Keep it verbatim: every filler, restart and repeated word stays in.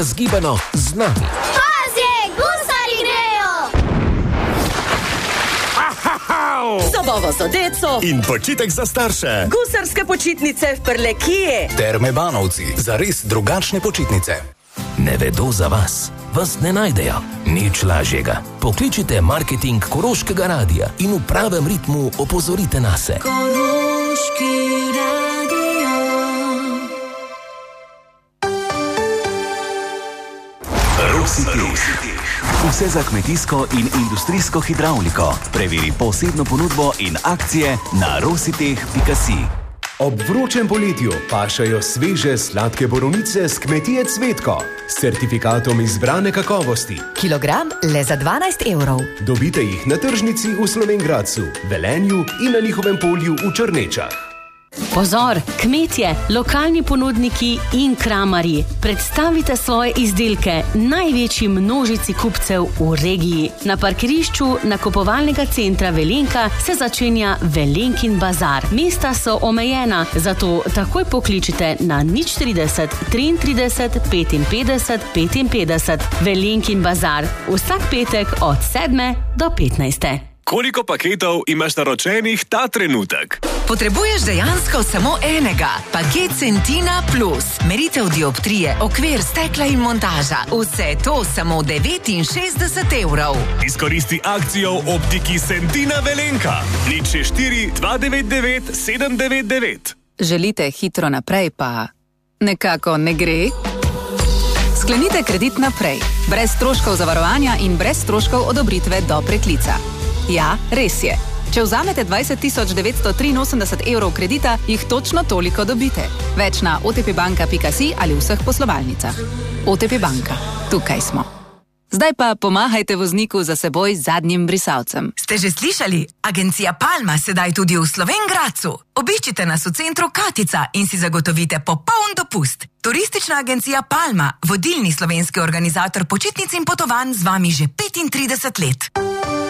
Zgibano z nami. Pazje, gusari grejo! Zabava za deco in počitek za starše. Gusarske počitnice v Prlekiji. Terme Banovci, za res drugačne počitnice. Ne vedo za vas, vas ne najdejo. Nič lažjega. Pokličite marketing Koroškega radija in v pravem ritmu opozorite nase. Koroški radio. Rositeh. Vse za kmetijsko in industrijsko hidravliko. Preveri posebno ponudbo in akcije na rositeh pika si. Ob vročem poletju pašajo sveže sladke borovnice s kmetije Cvetko s certifikatom izbrane kakovosti. Kilogram le za dvanajst evrov. Dobite jih na tržnici v Slovenj Gradcu, Velenju in na njihovem polju v Črnečah. Pozor, kmetje, lokalni ponudniki in kramarji, predstavite svoje izdelke največji množici kupcev v regiji. Na parkirišču nakupovalnega centra Velenka se začenja Velenkin bazar. Mesta so omejena, zato takoj pokličite na nič trideset, triintrideset, petinpetdeset, petinpetdeset. Velenkin bazar, vsak petek od sedme do petnajste. Koliko paketov imaš naročenih ta trenutek? Potrebuješ dejansko samo enega. Paket Centina Plus. Meritev dioptrije, okvir, stekla in montaža. Vse to samo devetinšestdeset evrov. Izkoristi akcijo v optiki Centina Velenka. Nič šest štiri, dva devet devet, sedem devet devet. Želite hitro naprej, pa nekako ne gre? Sklenite kredit naprej. Brez stroškov zavarovanja in brez stroškov odobritve do preklica. Ja, res je. Če vzamete dvajset tisoč devetsto triinosemdeset evrov kredita, jih točno toliko dobite. Več na o te pe banka pika si ali vseh poslovalnicah. O te pe banka. Tukaj smo. Zdaj pa pomahajte vozniku za seboj z zadnjim brisalcem. Ste že slišali? Agencija Palma sedaj tudi v Slovenj Gradcu. Obiščite nas v centru Katica in si zagotovite popoln dopust. Turistična agencija Palma, vodilni slovenski organizator počitnic in potovanj z vami že petintrideset let.